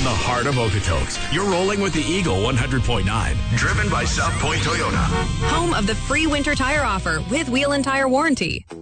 heart of Okotoks. You're rolling with the Eagle 100.9. Driven by South Point Toyota. Home of the free winter tire offer with wheel and tire warranty.